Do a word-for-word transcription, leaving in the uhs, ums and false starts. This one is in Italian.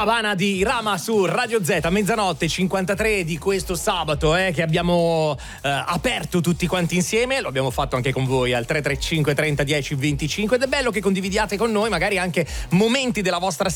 Cabana di Rama su Radio Z, mezzanotte cinquantatré di questo sabato eh, che abbiamo eh, aperto tutti quanti insieme. Lo abbiamo fatto anche con voi al tre tre cinque trenta dieci venticinque ed è bello che condividiate con noi magari anche momenti della vostra